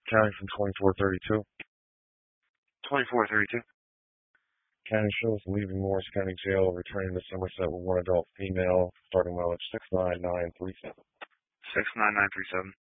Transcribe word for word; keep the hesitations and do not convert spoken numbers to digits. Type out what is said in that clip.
County from twenty-four thirty-two. twenty-four thirty-two. County shows leaving Morris County Jail, returning to Somerset with one adult female, starting mileage six nine nine three seven. six nine nine three seven.